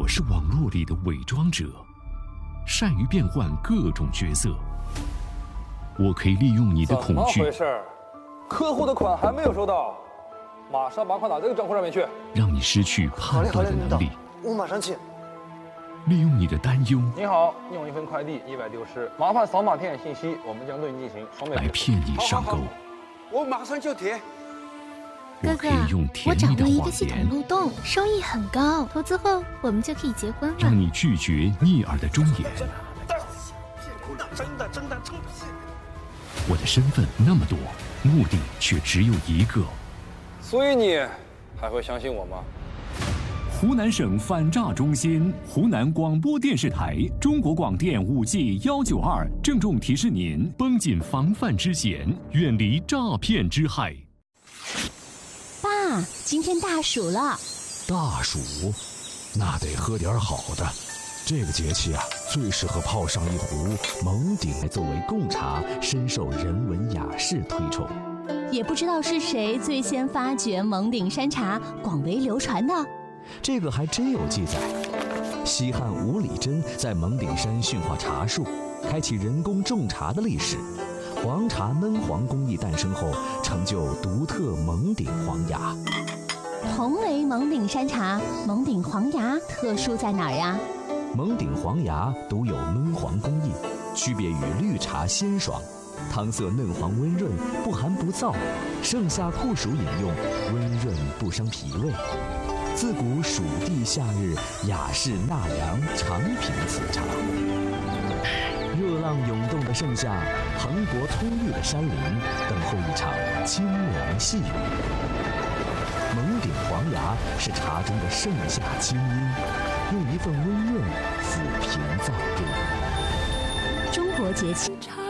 我是网络里的伪装者，善于变换各种角色。我可以利用你的恐惧。 怎么回事？客户的款还没有收到，马上把款打这个账户上面去。 让你失去判断的能力。 我马上去。 利用你的担忧。 你好，你有一份快递意外丢失，麻烦扫码填写信息，我们将对你进行双倍。 来骗你上钩。 我马上就填。 我可以用甜蜜的我掌握一个谎系统言， 漏洞，收益很高，投资后我们就可以结婚了。 让你拒绝逆耳的忠言。 真的。 我的身份那么多，目的却只有一个。 所以你还会相信我吗？ 湖南省反诈中心、湖南广播电视台、中国广电5G192郑重提示您： 绷紧防范之弦，远离诈骗之害。 爸，今天大暑了。 大暑，那得喝点好的。这个节气啊，最适合泡上一壶蒙顶。 作为贡茶，深受人文雅士推崇。 也不知道是谁最先发掘蒙顶山茶，广为流传的。 这个还真有记载。西汉吴理真在蒙顶山驯化茶树，开启人工种茶的历史。黄茶焖黄工艺诞生后，成就独特蒙顶黄芽。 同为蒙顶山茶，蒙顶黄芽特殊在哪儿呀？ 蒙顶黄芽独有焖黄工艺，区别于绿茶鲜爽，汤色嫩黄温润，不寒不燥，盛夏酷暑饮用，温润不伤脾胃。自古暑地夏日，雅士纳凉常品此茶。热浪涌动的盛夏，磅礴葱郁的山林，等候一场清凉细雨。蒙顶黄芽是茶中的盛夏清音，用一份温润抚平燥热。 中国节气。